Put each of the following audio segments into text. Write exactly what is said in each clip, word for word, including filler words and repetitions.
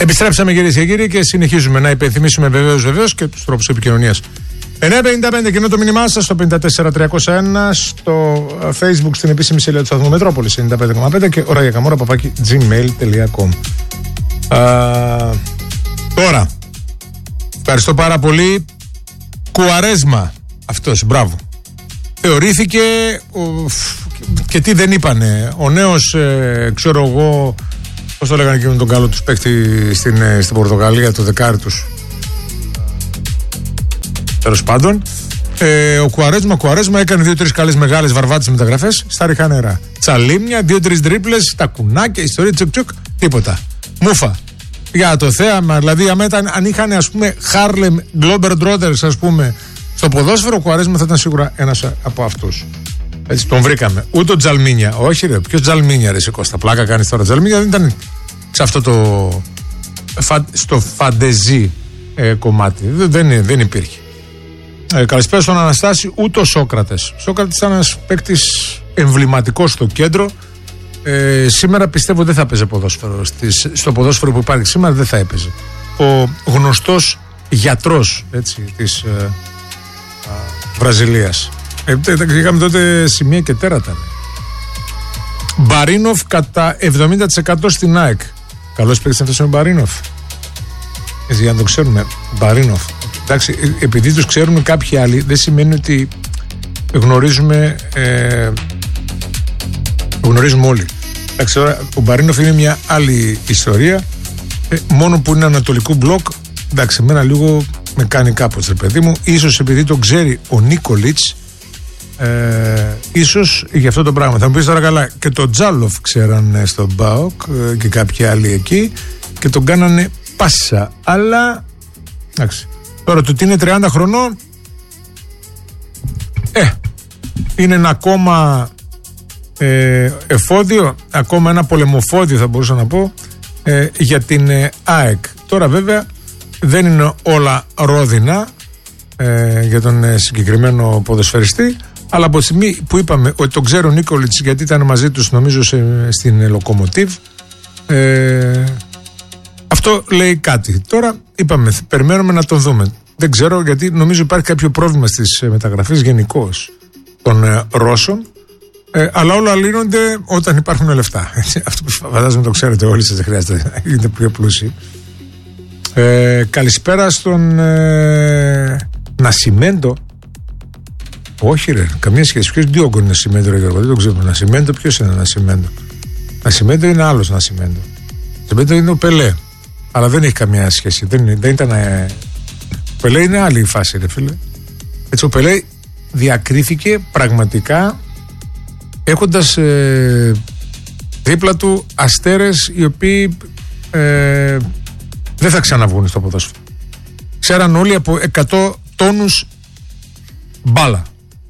Επιστρέψαμε κυρίες και κύριοι και συνεχίζουμε να υπενθυμίσουμε βεβαίως βεβαίως και τους τρόπους επικοινωνίας. εννιά πενήντα πέντε και είναι το μήνυμά σας στο πέντε τέσσερα τριακόσια ένα, στο Facebook, στην επίσημη σελίδα του σταθμού Μετρόπολης ενενήντα πέντε κόμμα πέντε και ωραία καμόρα παπάκι gmail τελεία com. Τώρα, ευχαριστώ πάρα πολύ. Κουαρέσμα αυτός, μπράβο. Θεωρήθηκε ο, και τι δεν είπανε. Ο νέος, ε, ξέρω εγώ, πώς το λέγανε εκείνον τον καλό τους παίκτη στην, στην Πορτογαλία, το δεκάρι τους. Τέλος πάντων, ε, ο Κουαρέσμα, Κουαρέσμα έκανε δύο-τρεις καλές μεγάλες βαρβάτες μεταγραφές στα ριχά νερά. Τσαλίμια, δύο-τρεις τρίπλες, τα κουνάκια, ιστορία τσουκ τσουκ, τίποτα. Μούφα. Για το θέαμα, δηλαδή, αν είχαν, ας πούμε, Harlem Globetrotters, ας πούμε, στο ποδόσφαιρο, ο Κουαρέσμα θα ήταν σίγουρα ένας από αυτούς. Έτσι, τον βρήκαμε. Ούτε ο Τζαλμίνια. Όχι, ρε, ποιος Τζαλμίνια, ρε, σε Κώστα. Πλάκα κάνεις τώρα. Τζαλμίνια δεν ήταν σε αυτό το. Φα, στο φαντεζή ε, κομμάτι. Δεν, δεν, δεν υπήρχε. Ε, καλησπέρα στον Αναστάση, ούτε ο Σόκρατες. Ο Σόκρατες ήταν ένας παίκτης εμβληματικός στο κέντρο. Ε, σήμερα πιστεύω δεν θα παίζει ποδόσφαιρο. Στις, στο ποδόσφαιρο που υπάρχει σήμερα δεν θα έπαιζε. Ο γνωστός γιατρός, έτσι, της ε, α, Βραζιλίας. Ε, είχαμε τότε σημεία και τέρατα. Μπαρίνοφ κατά εβδομήντα τοις εκατό στην ΑΕΚ. Καλώς παίκτης αυτός ο Μπαρίνοφ. Έτσι, για να το ξέρουμε, Μπαρίνοφ. Εντάξει, επειδή τους ξέρουμε κάποιοι άλλοι, δεν σημαίνει ότι γνωρίζουμε, ε, γνωρίζουμε όλοι. Εντάξει, τώρα, ο Μπαρίνοφ είναι μια άλλη ιστορία. Ε, μόνο που είναι ανατολικού μπλοκ, εντάξει, εμένα λίγο με κάνει κάπως, ρε παιδί μου. Ίσως επειδή το ξέρει ο Νίκολιτς, ε, ίσως για αυτό το πράγμα. Θα μου πεις τώρα καλά, και τον Τζάλοφ ξέρανε στον ΜΠΑΟΚ ε, και κάποιοι άλλοι εκεί και τον κάνανε πάσα. Αλλά, εντάξει. Τώρα το ότι είναι τριάντα χρονών, ε, είναι ένα ακόμα ε, εφόδιο, ακόμα ένα πολεμοφόδιο θα μπορούσα να πω, ε, για την ε, ΑΕΚ. Τώρα βέβαια δεν είναι όλα ρόδινα ε, για τον ε, συγκεκριμένο ποδοσφαιριστή, αλλά από τη στιγμή που είπαμε ότι τον ξέρω ο Νίκολιτς, γιατί ήταν μαζί τους νομίζω σε, στην Λοκομοτίβ, ε, αυτό λέει κάτι. Τώρα είπαμε, περιμένουμε να τον δούμε. Δεν ξέρω, γιατί νομίζω υπάρχει κάποιο πρόβλημα στις μεταγραφές γενικώς των ε, Ρώσων, ε, αλλά όλα λύνονται όταν υπάρχουν λεφτά. Αυτό που φαντάζομαι το ξέρετε όλοι σας, δεν χρειάζεται, είναι πιο πλούσιοι. Ε, καλησπέρα στον ε, Νασιμέντο. Όχι ρε, καμία σχέση. Ποιος Διόγκο είναι Νασιμέντο, ρε Γιώργο, δεν το ξέρω. Νασιμέντο, ποιος είναι Νασιμέντο? Νασιμέντο είναι άλλος Νασιμέντο. Νασιμέντο είναι ο Πελέ. Αλλά δεν έχει καμία σχέση. Δεν, δεν ήταν. Ε, ο Πελέ είναι άλλη η φάση, ρε φίλε. Έτσι, ο Πελέ διακρίθηκε πραγματικά έχοντας ε, δίπλα του αστέρες οι οποίοι ε, δεν θα ξαναβγούν στο ποδόσφαιρο. Ξέραν όλοι από εκατό τόνους μπάλα.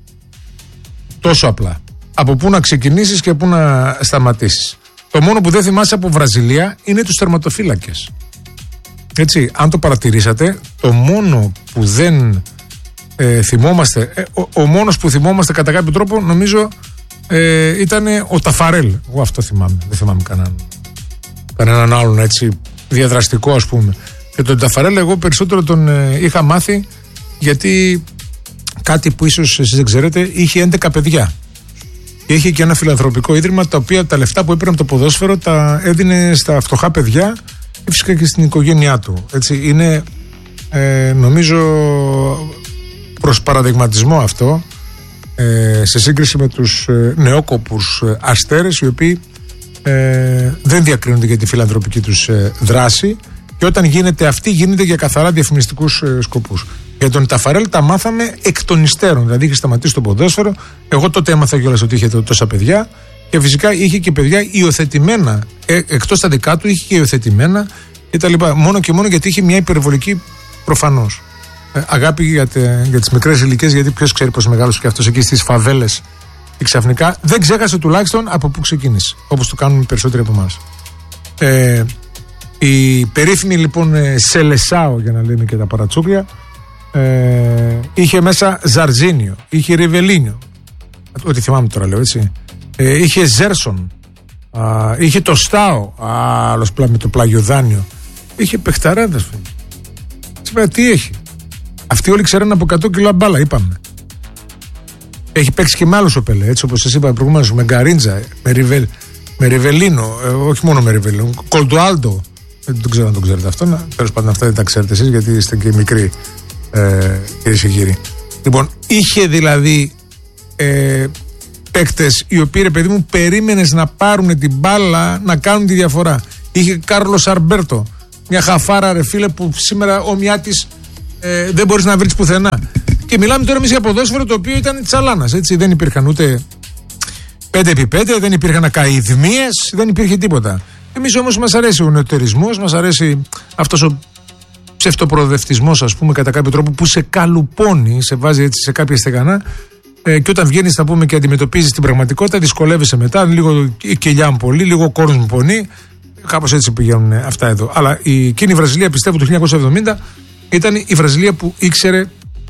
Τόσο απλά. Από πού να ξεκινήσεις και πού να σταματήσεις. Το μόνο που δεν θυμάσαι από Βραζιλία είναι τους τερματοφύλακες. Έτσι, αν το παρατηρήσατε, το μόνο που δεν ε, θυμόμαστε, ε, ο, ο μόνος που θυμόμαστε κατά κάποιο τρόπο, νομίζω ε, ήταν ο Ταφαρέλ. Εγώ αυτό θυμάμαι. Δεν θυμάμαι κανέναν, κανέναν άλλον έτσι διαδραστικό, ας πούμε. Και τον Ταφαρέλ εγώ περισσότερο τον ε, είχα μάθει γιατί κάτι που ίσως εσείς δεν ξέρετε, είχε έντεκα παιδιά. Και είχε και ένα φιλανθρωπικό ίδρυμα, τα οποία τα λεφτά που έπαιρνε από το ποδόσφαιρο τα έδινε στα φτωχά παιδιά και φυσικά και στην οικογένειά του. Έτσι, είναι ε, νομίζω προς παραδειγματισμό αυτό ε, σε σύγκριση με τους ε, νεόκοπους ε, αστέρες, οι οποίοι ε, δεν διακρίνονται για τη φιλανθρωπική τους ε, δράση, και όταν γίνεται αυτή γίνεται για καθαρά διαφημιστικούς ε, σκοπούς. Για τον Ταφαρέλ τα μάθαμε εκ των υστέρων, δηλαδή είχε σταματήσει το ποδόσφαιρο. Εγώ τότε έμαθα κιόλας ότι είχε τόσα παιδιά, και φυσικά είχε και παιδιά υιοθετημένα, ε, εκτός τα δικά του είχε και υιοθετημένα κτλ. Μόνο και μόνο γιατί είχε μια υπερβολική προφανώς ε, αγάπη για, τε, για τις μικρές ηλικίες, γιατί ποιος ξέρει πώς μεγάλωσε και αυτός εκεί στις φαβέλες, και ξαφνικά δεν ξέχασε τουλάχιστον από πού ξεκίνησε, όπως το κάνουν οι περισσότεροι από εμάς. Ε, η περίφημη λοιπόν Σελεσάο, για να λέμε και τα παρατσούκλια, Ε, είχε μέσα Ζαρζίνιο, είχε Ριβελίνιο, ό,τι θυμάμαι τώρα λέω, έτσι. Ε, είχε Ζέρσον, α, είχε το Στάο, άλλος με το πλαγιοδάνιο. Είχε παιχταράδες. Σήμερα τι έχει. Αυτοί όλοι ξέραν από εκατό κιλά μπάλα, είπαμε. Έχει παίξει και με άλλους ο Πελέ, έτσι όπως σας είπα προηγουμένως, με Γκαρίντζα, με, Ριβε, με Ριβελίνο, ε, όχι μόνο με Ριβελίνο, Κολτουάλντο. Δεν ξέρω αν το ξέρετε αυτό. Τέλος πάντων, αυτά δεν τα ξέρετε εσείς, γιατί είστε και μικροί, ε, κυρίες και κύριοι. Λοιπόν, είχε δηλαδή ε, παίκτες οι οποίοι, ρε παιδί μου, περίμενες να πάρουν την μπάλα, να κάνουν τη διαφορά. Είχε Κάρλος Αρμπέρτο, μια χαφάρα, ρε φίλε, που σήμερα ομοιά της ε, δεν μπορείς να βρεις πουθενά. Και μιλάμε τώρα εμείς για ποδόσφαιρο το οποίο ήταν τσαλάνας, έτσι. Δεν υπήρχαν ούτε πέντε επί πέντε, δεν υπήρχαν ακαηδμίες, δεν υπήρχε τίποτα. Εμείς όμως μας αρέσει ο νεωτερισμός, μας αρέσει αυτός ο ψευτοπροοδευτισμός, ας πούμε, κατά κάποιο τρόπο, που σε καλουπώνει, σε βάζει έτσι σε κάποια στεγανά, ε, και όταν βγαίνεις, θα πούμε, και αντιμετωπίζεις την πραγματικότητα, δυσκολεύεσαι μετά, λίγο η κοιλιά μου πολύ, λίγο ο κόρος μου πονεί, κάπως έτσι πηγαίνουν αυτά εδώ. Αλλά η, εκείνη η Βραζιλία, πιστεύω, το χίλια εννιακόσια εβδομήντα ήταν η Βραζιλία που ήξερε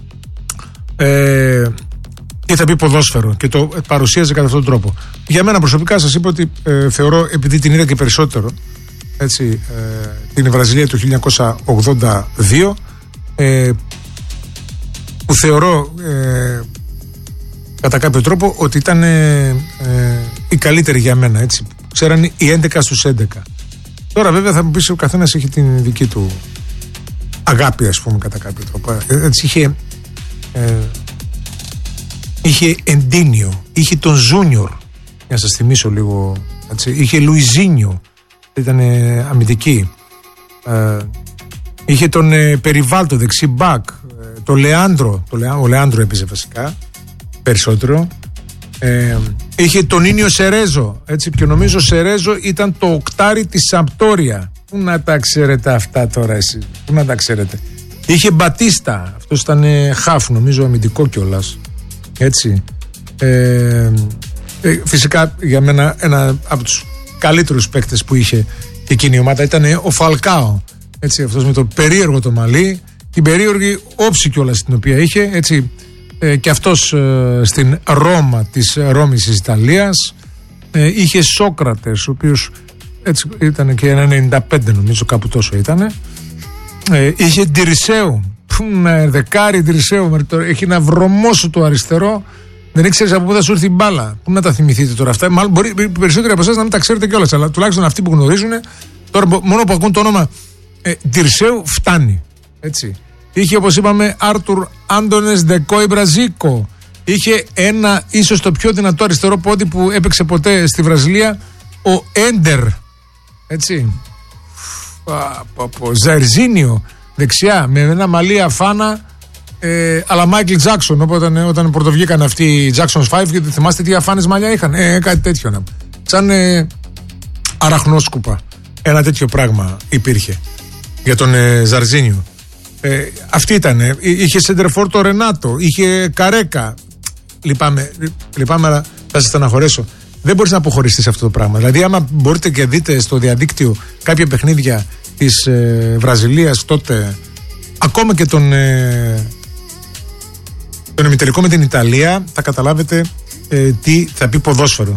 ε, τι θα πει ποδόσφαιρο και το παρουσίαζε κατά αυτόν τον τρόπο. Για μένα προσωπικά σας είπα ότι ε, θεωρώ, επειδή την είδα και περισσότερο, έτσι, ε, την Βραζιλία του χίλια εννιακόσια ογδόντα δύο, ε, που θεωρώ ε, κατά κάποιο τρόπο ότι ήταν ε, ε, η καλύτερη για μένα, έτσι. Ξέραν οι έντεκα στους έντεκα. Τώρα βέβαια θα μου πεις, ο καθένας έχει την δική του αγάπη, ας πούμε, κατά κάποιο τρόπο. Έτσι είχε ε, είχε Εντίνιο, είχε τον Ζούνιορ, για να σας θυμίσω λίγο, έτσι. Είχε Λουιζίνιο, ήταν ε, αμυντική, ε, είχε τον ε, Περιβάλτο, δεξί μπακ, ε, τον Λεάντρο, το Λεά, ο Λεάντρο έπαιζε βασικά περισσότερο, ε, είχε τον Ίνιο Σερέζο, έτσι, και νομίζω ο Σερέζο ήταν το οκτάρι της Σαμπτόρια. Πού να τα ξέρετε αυτά τώρα εσείς, πού να τα ξέρετε. Είχε Μπατίστα, αυτός ήταν ε, χαφ, νομίζω αμυντικό κιόλας, έτσι. Ε, ε, φυσικά για μένα ένα από τους καλύτερους παίκτες που είχε εκείνη η ομάδα ήταν ο Φαλκάο, έτσι, αυτός με το περίεργο το μαλλί, την περίεργη όψη κιόλας την οποία είχε, έτσι, ε, και αυτός ε, στην Ρώμα της Ρώμης της Ιταλίας. Ε, είχε Σόκρατες, ο οποίος έτσι ήταν και ένα ενενήντα πέντε, νομίζω, κάπου τόσο ήταν. Ε, είχε Ντιρισέου, δεκάρι Ντιρισέου, έχει ένα βρωμόσο το αριστερό, δεν ήξερες από πού θα σου έρθει η μπάλα. Πού να τα θυμηθείτε τώρα αυτά. Μάλλον μπορεί περισσότεροι από εσάς να μην τα ξέρετε κιόλας, αλλά τουλάχιστον αυτοί που γνωρίζουν, τώρα μόνο που ακούν το όνομα ε, Ντιρισέου φτάνει. Έτσι. Είχε, όπως είπαμε, Άρτουρ Άντονες Ντεκόι Μπραζίκο. Είχε ένα, ίσως το πιο δυνατό αριστερό πόδι που έπαιξε ποτέ στη Βραζιλία, ο Έντερ. Έτσι. Ζαρζίνιο δεξιά, με ένα μαλλί αφάνα, ε, αλλά Μάικλ Τζάκσον, όταν, όταν πρωτοβγήκαν αυτοί οι Jackson's Five, γιατί θυμάστε τι αφάνες μαλλιά είχαν, ε, κάτι τέτοιο να. Σαν ε, αραχνόσκουπα. Ένα τέτοιο πράγμα υπήρχε για τον ε, Ζαρζίνιο. Ε, αυτή ήταν. Ε, είχε σεντερφόρ το Ρενάτο, είχε Καρέκα. Λυπάμαι, λυπάμαι, αλλά θα σας στεναχωρέσω. Δεν μπορείς να αποχωρήσεις αυτό το πράγμα. Δηλαδή, άμα μπορείτε και δείτε στο διαδίκτυο κάποια παιχνίδια της ε, Βραζιλίας τότε, ακόμα και τον, ε, τον ημιτελικό με την Ιταλία, θα καταλάβετε ε, τι θα πει ποδόσφαιρο.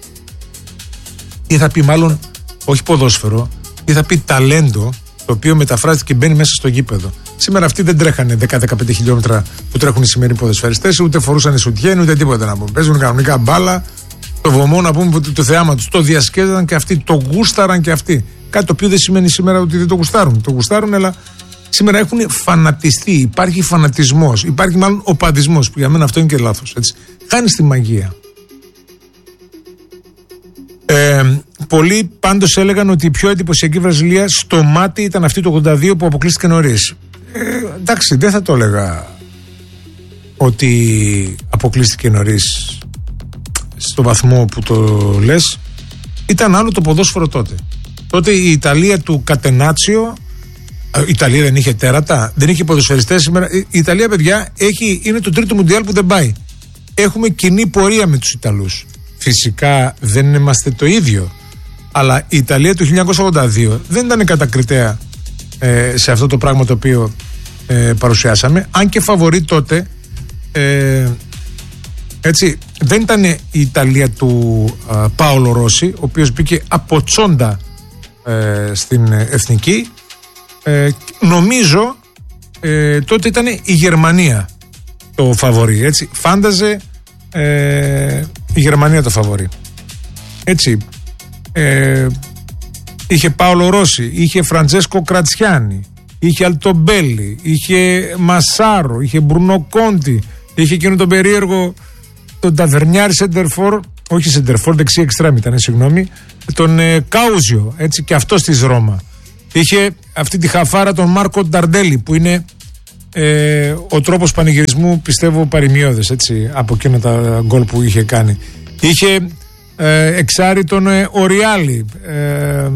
Τι θα πει, μάλλον, όχι ποδόσφαιρο, τι θα πει ταλέντο, το οποίο μεταφράζεται και μπαίνει μέσα στο γήπεδο. Σήμερα αυτοί δεν τρέχανε δέκα με δεκαπέντε χιλιόμετρα που τρέχουν οι σημερινοί ποδοσφαιριστές, ούτε φορούσαν σουτιέν, ούτε τίποτα να πούμε. Παίζουν κανονικά μπάλα, το βωμό, να πούμε, του θεάματος. Το διασκέδασαν και αυτοί, το γούσταραν και αυτοί. Κάτι το οποίο δεν σημαίνει σήμερα ότι δεν το γουστάρουν. Το γουστάρουν, αλλά σήμερα έχουν φανατιστεί. Υπάρχει φανατισμός. Υπάρχει μάλλον οπαδισμός, που για μένα αυτό είναι και λάθος. Έτσι. Χάνει τη μαγεία. Ε, πολλοί πάντως έλεγαν ότι η πιο εντυπωσιακή Βραζιλία στο μάτι ήταν αυτή το ογδόντα δύο που αποκλείστηκε νωρίς. Ε, εντάξει, δεν θα το έλεγα ότι αποκλείστηκε νωρίς στο βαθμό που το λες. Ήταν άλλο το ποδόσφαιρο τότε. Τότε η Ιταλία του Κατενάτσιο, η Ιταλία δεν είχε τέρατα, δεν είχε ποδοσφαιριστές σήμερα. Η Ιταλία, παιδιά, έχει, είναι το τρίτο μουντιάλ που δεν πάει. Έχουμε κοινή πορεία με τους Ιταλούς. Φυσικά δεν είμαστε το ίδιο, αλλά η Ιταλία του χίλια εννιακόσια ογδόντα δύο δεν ήταν κατακριτέα ε, σε αυτό το πράγμα το οποίο ε, παρουσιάσαμε, αν και φαβορί τότε, ε, έτσι, δεν ήταν η Ιταλία του α, Πάολο Ρώση, ο οποίος μπήκε από τσόντα ε, στην εθνική, Ε, νομίζω ε, τότε ήταν η Γερμανία το φαβορί, έτσι. Φάνταζε ε, η Γερμανία το φαβορί. Έτσι. Ε, είχε Πάολο Ρώση, είχε Φραντζέσκο Κρατσιάνι, είχε Αλτομπέλη, είχε Μασάρο, είχε Μπρουνο Κόντι, είχε εκείνο τον περίεργο τον Ταβερνιάρη Σεντερφόρ, όχι Σεντερφόρ, δεξί εξτρέμ ήταν, συγγνώμη, τον ε, Κάουζιο, έτσι, και αυτός της Ρώμα. Είχε αυτή τη χαφάρα τον Μάρκο Νταρντέλη, που είναι ε, ο τρόπος πανηγυρισμού, πιστεύω, παρημιώδες, έτσι, από εκείνα τα γκολ που είχε κάνει. Είχε ε, εξάρι τον ε, Οριάλη, ε,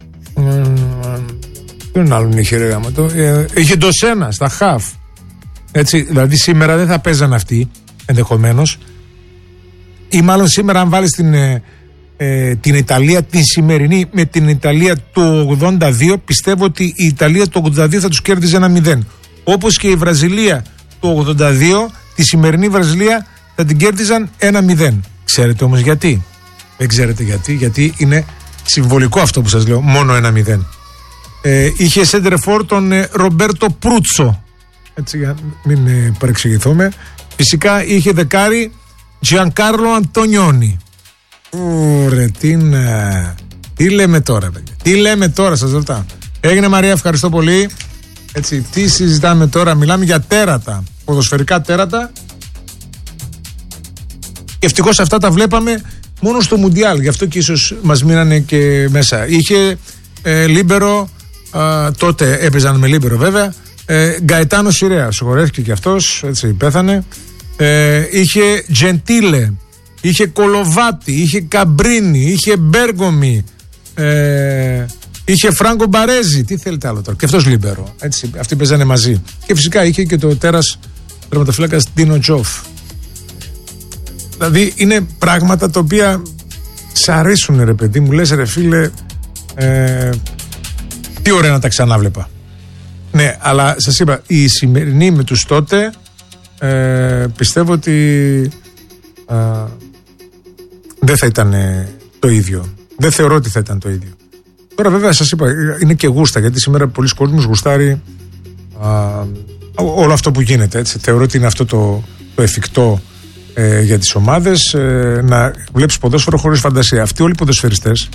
ποιον άλλον είχε, ρε γάμα το, ε, είχε Ντοσένα στα χαφ, έτσι. Δηλαδή σήμερα δεν θα παίζαν αυτοί, ενδεχομένως, ή μάλλον σήμερα αν βάλεις την, ε, ε, την Ιταλία την σημερινή με την Ιταλία του ογδόντα δύο, πιστεύω ότι η Ιταλία του ογδόντα δύο θα τους κέρδιζε ένα μηδέν. Όπως και η Βραζιλία του ογδόντα δύο, τη σημερινή Βραζιλία θα την κέρδιζαν ένα μηδέν. Ξέρετε όμως γιατί? Δεν ξέρετε γιατί, γιατί είναι συμβολικό αυτό που σας λέω, μόνο ένα μηδέν. Ε, είχε σέντερφορ τον ε, Ρομπέρτο Προύτσο, έτσι, για μην ε, παρεξηγηθούμε. Φυσικά είχε δεκάρι Τζιανκάρλο Αντωνιόνι. Ωραία, τι, τι λέμε τώρα, παιδιά. Τι λέμε τώρα, σας ρωτάω. Έγινε, Μαρία, ευχαριστώ πολύ. Έτσι, τι συζητάμε τώρα? Μιλάμε για τέρατα, ποδοσφαιρικά τέρατα. Και ευτυχώς αυτά τα βλέπαμε μόνο στο Μουντιάλ, γι' αυτό και ίσως μας μείνανε και μέσα. Είχε ε, Λίμπερο, ε, τότε έπαιζαν με Λίμπερο βέβαια, ε, Γκαετάνο Σιρέα, συγχωρέθηκε και αυτός, έτσι, πέθανε. Ε, είχε Τζεντίλε, είχε Κολοβάτη, είχε Καμπρίνι, είχε Μπέργομι, ε, είχε Φράγκο Μπαρέζι. Τι θέλετε άλλο τώρα? Και αυτός Λίμπερο, έτσι, αυτοί παίζανε μαζί. Και φυσικά είχε και το τέρας τερματοφύλακας Ντίνο Τζοφ. Δηλαδή είναι πράγματα τα οποία σ' αρέσουν, ρε παιδί μου. Λες, ρε φίλε, ε, τι ωραία να τα ξανάβλεπα. Ναι, αλλά σας είπα, η σημερινή με τους τότε ε, πιστεύω ότι ε, δεν θα ήταν το ίδιο. Δεν θεωρώ ότι θα ήταν το ίδιο. Τώρα βέβαια σας είπα, είναι και γούστα, γιατί σήμερα πολλοί κόσμος γουστάρει ε, όλο αυτό που γίνεται, έτσι. Θεωρώ ότι είναι αυτό το, το εφικτό ε, για τις ομάδες, ε, να βλέπεις ποδόσφαιρο χωρίς φαντασία. Αυτοί όλοι οι ποδοσφαιριστές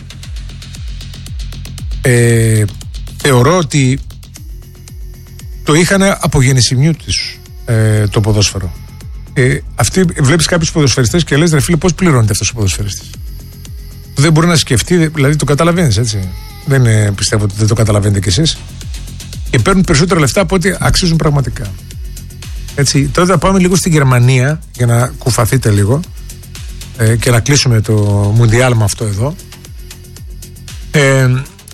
ε, θεωρώ ότι το είχαν από γεννησιμιού τους ε, το ποδόσφαιρο. Ε, αυτοί, βλέπεις κάποιους ποδοσφαιριστές και λες, ρε φίλε, πώς πληρώνεται αυτός ο ποδοσφαιριστής? Δεν μπορεί να σκεφτεί, δηλαδή το καταλαβαίνεις, έτσι. Δεν ε, πιστεύω ότι δεν το καταλαβαίνετε κι εσείς. Και παίρνουν περισσότερα λεφτά από ό,τι αξίζουν πραγματικά. Έτσι, τώρα θα πάμε λίγο στη Γερμανία για να κουφαθείτε λίγο ε, και να κλείσουμε το Μουντιάλ με αυτό εδώ. Ε,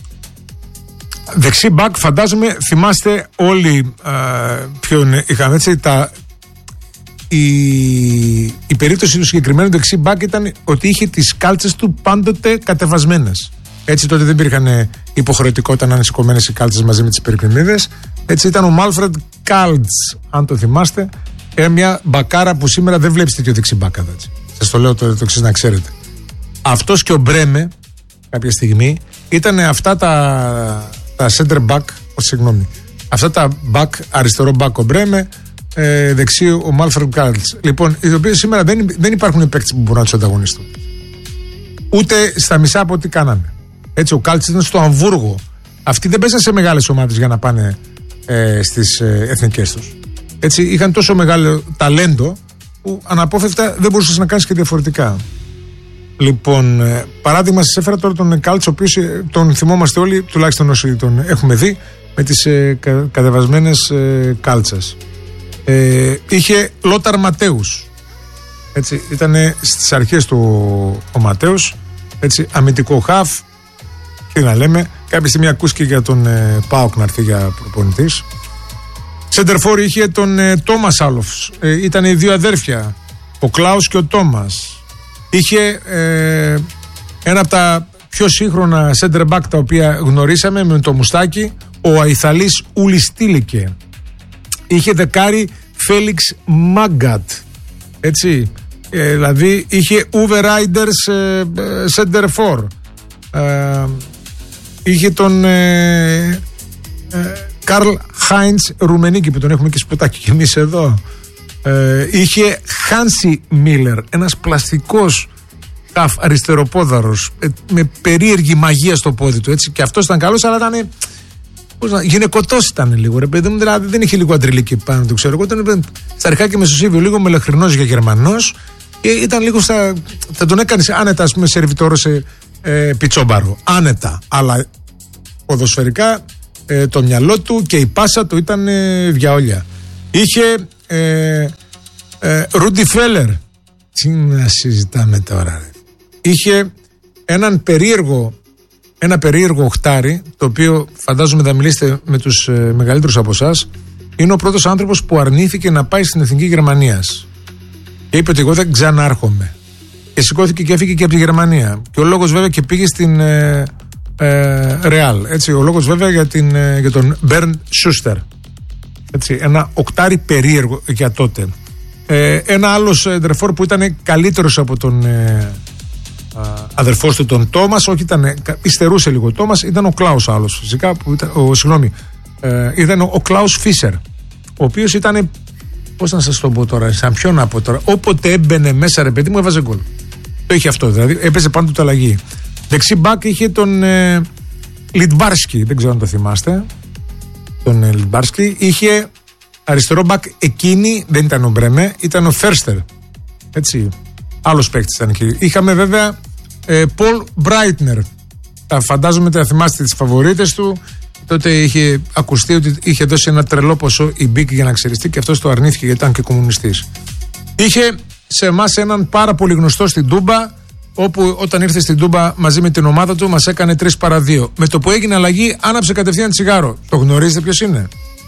Δεξί μπακ, φαντάζομαι θυμάστε όλοι α, ποιον είχαμε, έτσι. Τα, η, η περίπτωση του συγκεκριμένου δεξί μπακ ήταν ότι είχε τις κάλτσες του πάντοτε κατεβασμένες. Έτσι, τότε δεν υπήρχαν υποχρεωτικότητα να είναι σηκωμένες οι κάλτσες μαζί με τις περικρινίδες. Έτσι ήταν ο Μάλφρεντ Κάλτς, αν το θυμάστε. Ε, μια μπακάρα που σήμερα δεν βλέπεις τέτοιο δεξί μπακ. Σας το λέω το, το εξής να ξέρετε. Αυτός και ο Μπρέμε κάποια στιγμή ήταν αυτά τα. Τα center back, oh, συγγνώμη, αυτά τα back, αριστερό back ο Μπρέμε, ε, δεξί ο Μάλφρεντ Κάλτς. Λοιπόν, οι οποίοι σήμερα δεν, δεν υπάρχουν παίκτες που μπορούν να τους ανταγωνιστούν. Ούτε στα μισά από ό,τι κάνανε. Έτσι, ο Κάλτς ήταν στο Αμβούργο. Αυτοί δεν παίζαν σε μεγάλες ομάδες για να πάνε ε, στις ε, εθνικές τους. Έτσι, είχαν τόσο μεγάλο ταλέντο που αναπόφευκτα δεν μπορούσες να κάνεις και διαφορετικά. Λοιπόν, ε, παράδειγμα, σας έφερα τώρα τον Κάλτς, ο οποίος ε, τον θυμόμαστε όλοι, τουλάχιστον όσοι τον έχουμε δει, με τις ε, κα, κατεβασμένες ε, κάλτσες. Ε, είχε Λόταρ Ματέους. Έτσι, ήταν στις αρχές του ο Ματέους, έτσι, αμυντικό χαφ, τι να λέμε, κάποια στιγμή ακούστηκε για τον ε, ΠΑΟΚ να έρθει για προπονητής. Σεντερφόρ είχε τον ε, Τόμας Άλοφς, ε, ήταν οι δύο αδέρφια, ο Κλάους και ο Τόμας. Είχε ε, ένα από τα πιο σύγχρονα center back τα οποία γνωρίσαμε με το μουστάκι, ο Αϊθαλής Ουλιστήλικε. Είχε δεκάρι Φέλιξ Μάγκατ. Έτσι. Ε, δηλαδή είχε Uwe Riders ε, center for. Ε, είχε τον ε, ε, Καρλ Χάιντς Ρουμενίκη, που τον έχουμε και σποτάκι κι εμείς εδώ. Ε, είχε Χάνσι Μίλλερ, ένας πλαστικός ταφ αριστεροπόδαρος, ε, με περίεργη μαγεία στο πόδι του, έτσι, και αυτός ήταν καλός, αλλά ήταν γυναικωτός ήταν λίγο, ρε παιδί μου, δηλαδή δεν είχε λίγο αντριλίκι πάνω του, ξέρω εγώ, ήταν στα αρχά και μεσοσύβιο, λίγο μελαχρινός για Γερμανός, και ήταν λίγο στα, θα τον έκανες άνετα, ας πούμε, σερβιτόρο σε ε, πιτσόμπαρο, άνετα, αλλά ποδοσφαιρικά ε, το μυαλό του και η πάσα του ήταν ε, διαόλια. Είχε ε, ε, Ρούντι Φέλερ, τι να συζητάμε τώρα, ρε. Είχε έναν περίεργο ένα περίεργο οχτάρι, το οποίο φαντάζομαι θα μιλήσετε με τους ε, μεγαλύτερους από εσάς. Είναι ο πρώτος άνθρωπος που αρνήθηκε να πάει στην Εθνική Γερμανίας και είπε ότι εγώ δεν ξανάρχομαι, και σηκώθηκε και έφυγε και από τη Γερμανία, και ο λόγος βέβαια και πήγε στην ε, ε, Real, έτσι, ο λόγος βέβαια για, την, ε, για τον Μπέρντ Σούστερ, έτσι, ένα οχτάρι περίεργο για τότε. ε, ένα άλλος ε, ντρεφόρ που ήταν καλύτερος από τον ε, αδερφός του τον Τόμας, όχι, ήταν, υστερούσε λίγο ο Τόμας, ήταν ο Κλάους άλλος φυσικά, που ήταν, ο, συγγνώμη, ε, ήταν ο, ο Κλάους Φίσερ, ο οποίος ήταν, πώς να σας το πω τώρα, σαν ποιον να πω τώρα, όποτε έμπαινε μέσα, ρε παιδί μου, έβαζε γκολ. Το είχε αυτό, δηλαδή έπαιζε πάντοτε το αλλαγή. Δεξί μπακ είχε τον ε, Λιτμπάρσκι, δεν ξέρω αν το θυμάστε, τον ε, Λιτμπάρσκι. Είχε αριστερό μπακ εκείνη, δεν ήταν ο Μπρέμε, ήταν ο Φέρστερ, έτσι, άλλος παίκτης ήταν εκεί. Είχαμε βέβαια Πολ Μπράιτνερ. Τα φαντάζομαι θα θυμάστε τις φαβορίτες του. Τότε είχε ακουστεί ότι είχε δώσει ένα τρελό ποσό η Μπίκ για να ξεριστεί, και αυτός το αρνήθηκε γιατί ήταν και κομμουνιστής. Είχε σε εμάς έναν πάρα πολύ γνωστό στην Τούμπα, όπου όταν ήρθε στην Τούμπα μαζί με την ομάδα του μας έκανε τρεις παρά δύο. Με το που έγινε αλλαγή άναψε κατευθείαν τσιγάρο. Το γνωρίζετε ποιος είναι?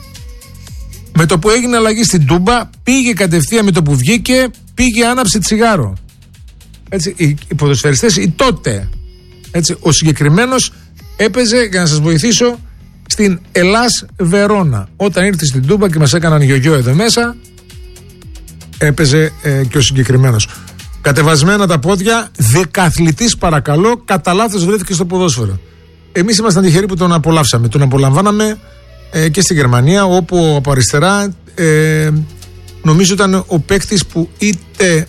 Με το που έγινε αλλαγή στην Τούμπα πήγε κατευθείαν, με το που βγήκε πήγε άναψε τσιγάρο. Έτσι, οι, οι ποδοσφαιριστές οι τότε, έτσι, ο συγκεκριμένος έπαιζε, για να σας βοηθήσω, στην Ελλάς Βερόνα. Όταν ήρθε στην Τούμπα και μας έκαναν γιογιό εδώ μέσα, έπαιζε ε, και ο συγκεκριμένος. Κατεβασμένα τα πόδια, δεκαθλητής παρακαλώ, κατά λάθος βρέθηκε στο ποδόσφαιρο. Εμείς ήμασταν τυχεροί που τον απολαύσαμε. Τον απολαμβάναμε ε, και στη Γερμανία, όπου από αριστερά ε, νομίζω ήταν ο παίκτης που είτε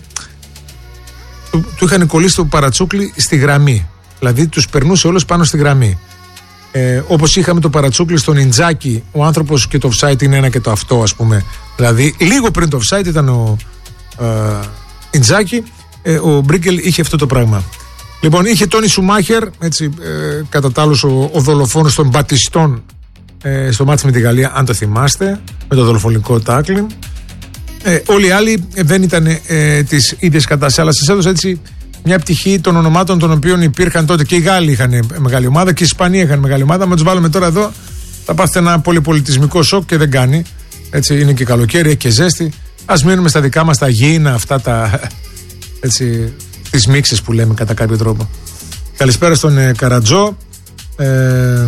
του, του είχαν κολλήσει το παρατσούκλι στη γραμμή. Δηλαδή τους περνούσε όλους πάνω στη γραμμή. Ε, όπως είχαμε το παρατσούκλι στον Ιντζάκη, ο άνθρωπος και το offside είναι ένα και το αυτό, ας πούμε. Δηλαδή λίγο πριν το offside ήταν ο ε, Ιντζάκη, ε, ο Μπρίκελ είχε αυτό το πράγμα. Λοιπόν, είχε Τόνι Σουμάχερ, έτσι, ε, κατά τα άλλως ο, ο δολοφόνος των Μπατιστών ε, στο μάτς με τη Γαλλία, αν το θυμάστε, με το δολοφονικό τάκλιν. Ε, όλοι οι άλλοι δεν ήταν ε, τις ίδιες κατάστασεις, αλλά σας έδωσα έτσι μια πτυχή των ονομάτων των οποίων υπήρχαν τότε. Και οι Γάλλοι είχαν μεγάλη ομάδα και οι Ισπανοί είχαν μεγάλη ομάδα. Με τους βάλουμε τώρα εδώ, θα πάθετε ένα πολυπολιτισμικό σοκ και δεν κάνει. Έτσι, είναι και καλοκαίρι και ζέστη. Ας μείνουμε στα δικά μας τα γήινα, αυτά τα. Έτσι, τις μίξες που λέμε κατά κάποιο τρόπο. Καλησπέρα στον ε, Καρατζό. Ε, ε,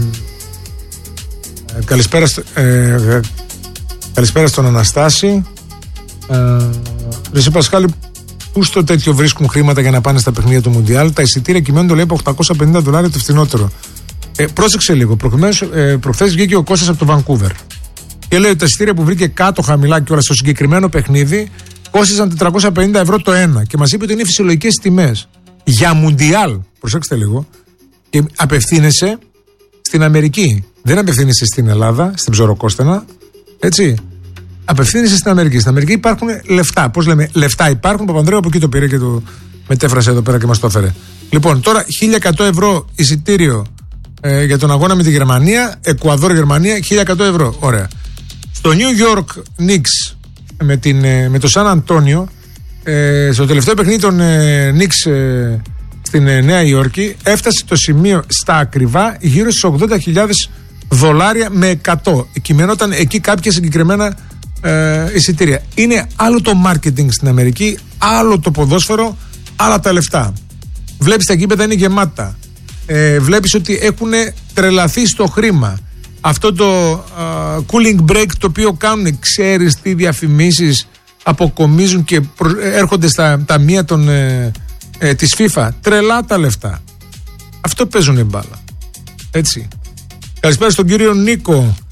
καλησπέρα, στο, ε, καλησπέρα στον Αναστάση. Ε, Ρεσί Πασχάλη, πού στο τέτοιο βρίσκουν χρήματα για να πάνε στα παιχνίδια του Μουντιάλ? Τα εισιτήρια κυμαίνονται, λέει, από οκτακόσια πενήντα δολάρια το φθηνότερο. Ε, πρόσεξε λίγο. Ε, Προχθές βγήκε ο Κώστας από το Βανκούβερ και λέει ότι τα εισιτήρια που βρήκε κάτω χαμηλά και όλα στο συγκεκριμένο παιχνίδι κόστιζαν τετρακόσια πενήντα ευρώ το ένα. Και μας είπε ότι είναι φυσιολογικές τιμές για Μουντιάλ. Προσέξτε λίγο. Και απευθύνεσαι στην Αμερική. Δεν απευθύνεσαι στην Ελλάδα, στην Ψωροκόστενα. Έτσι. Απευθύνεσαι στην Αμερική. Στην Αμερική υπάρχουν λεφτά. Πώς λέμε, λεφτά υπάρχουν. Παπανδρέου από εκεί το πήρε και το μετέφρασε εδώ πέρα και μας το έφερε. Λοιπόν, τώρα χίλια εκατό ευρώ εισιτήριο ε, για τον αγώνα με τη Γερμανία. Εκουαδόρ-Γερμανία, χίλια εκατό ευρώ. Ωραία. Στο New York Knicks με, την, με το Σαν Αντώνιο, ε, στο τελευταίο παιχνίδι των ε, Knicks ε, στην ε, Νέα Υόρκη, έφτασε το σημείο στα ακριβά γύρω στις ογδόντα χιλιάδες δολάρια με εκατό. Κειμενόταν εκεί κάποια συγκεκριμένα ε, εισιτήρια. Είναι άλλο το marketing στην Αμερική, άλλο το ποδόσφαιρο, άλλα τα λεφτά. Βλέπεις τα γήπεδα είναι γεμάτα. Ε, βλέπεις ότι έχουν τρελαθεί στο χρήμα. Αυτό το uh, cooling break το οποίο κάνουν, ξέρεις τι διαφημίσεις αποκομίζουν και προ, έρχονται στα ταμεία των, ε, ε, της FIFA. Τρελά τα λεφτά. Αυτό παίζουν μπάλα. Έτσι. Καλησπέρα στον κύριο Νίκο.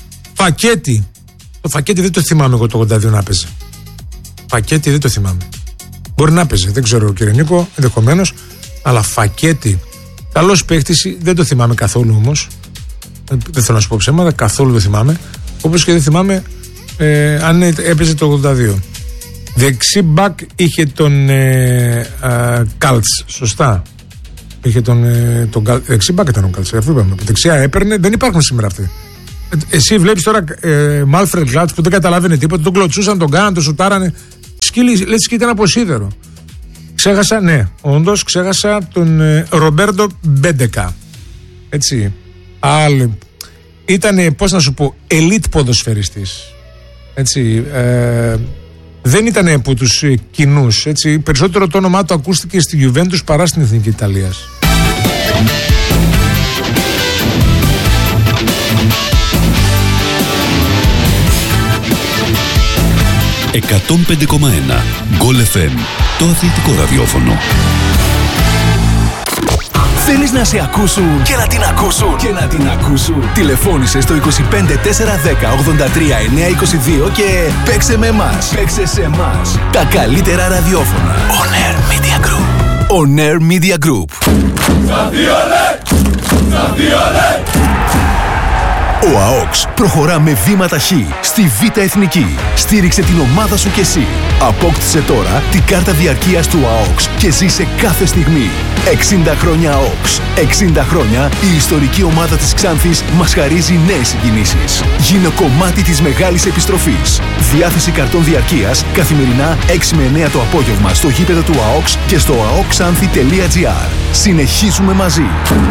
Φακέτη. Το Φακέτη δεν το θυμάμαι εγώ το ογδόντα δύο να παίζει. Φακέτη δεν το θυμάμαι. Μπορεί να παίζει, δεν ξέρω κύριε Νίκο, ενδεχομένως. Αλλά Φακέτη. Καλός παίχτης, δεν το θυμάμαι καθόλου όμως. Δεν θέλω να σου πω ψέματα, καθόλου δεν θυμάμαι. Όπως και δεν θυμάμαι ε, αν έπαιζε το ογδόντα δύο. Δεξί μπακ είχε τον ε, ε, Κάλτς, σωστά. Είχε τον, ε, τον Καλ... δεξί μπακ ήταν ο Κάλτς, αφού είπαμε. Δεξιά έπαιρνε, δεν υπάρχουν σήμερα αυτοί. Ε, εσύ βλέπεις τώρα ε, Μάλφρεντ Γκλάτς που δεν καταλάβαινε τίποτα, τον κλωτσούσαν, τον κάναν, τον σουτάρανε. Σκύλι, λες και ήταν από σίδερο. Ξέχασα, ναι, όντως ξέχασα τον ε, Ρομπέρτο Μπέντεκα. Έτσι. Άλλη. Ήτανε, πώς να σου πω, ελίτ ποδοσφαιριστής. Έτσι. Ε, δεν ήταν από τους ε, κοινούς. Έτσι. Περισσότερο το όνομά του ακούστηκε στη Juventus παρά στην Εθνική Ιταλίας. εκατόν πέντε κόμμα ένα Γκολ εφ εμ, το αθλητικό ραδιόφωνο. Θέλεις να σε ακούσουν και να την ακούσουν και να την ακούσουν. Τηλεφώνησε στο είκοσι πέντε τέσσερα δέκα ογδόντα τρία εννιακόσια είκοσι δύο και παίξε με εμάς. Παίξε σε εμάς. Τα καλύτερα ραδιόφωνα. On Air Media Group. On Air Media Group. Ο ΑΟΚΣ προχωρά με βήματα χ στη Β' Εθνική. Στήριξε την ομάδα σου κι εσύ. Απόκτησε τώρα την κάρτα διαρκείας του ΑΟΚΣ και ζήσε κάθε στιγμή. εξήντα χρόνια ΑΟΚΣ. εξήντα χρόνια η ιστορική ομάδα της Ξάνθης μας χαρίζει νέες συγκινήσεις. Γίνε κομμάτι της μεγάλης επιστροφής. Διάθεση καρτών διαρκείας καθημερινά έξι με εννέα το απόγευμα στο γήπεδο του ΑΟΚΣ και στο αοκσάνθη τελεία τζι άρ. Συνεχίζουμε μαζί.